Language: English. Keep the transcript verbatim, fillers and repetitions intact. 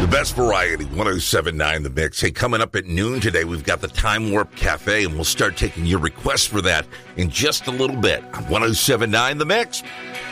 The best variety, one oh seven point nine The Mix. Hey, coming up at noon today, we've got the Time Warp Cafe, and we'll start taking your requests for that in just a little bit on one oh seven point nine The Mix.